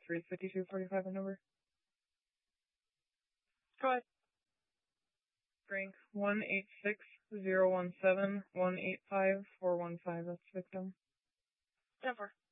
Street 5245 number. Go ahead. Frank 186-017-185-415. That's victim. 10-4.